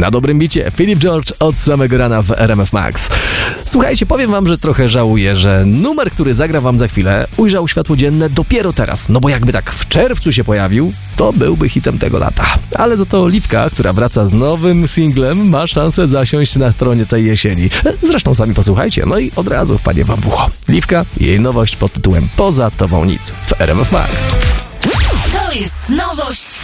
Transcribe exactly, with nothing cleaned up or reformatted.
Na dobrym bicie Philip George od samego rana w R M F Max. Słuchajcie, powiem wam, że trochę żałuję, że numer, który zagra wam za chwilę, ujrzał światło dzienne dopiero teraz. No bo jakby tak w czerwcu się pojawił, to byłby hitem tego lata. Ale za to Oliwka, która wraca z nowym singlem, ma szansę zasiąść na tronie tej jesieni. Zresztą sami posłuchajcie, no i od razu wpadnie wam w ucho. Liwka i jej nowość pod tytułem Poza tobą nic w R M F Max. To jest nowość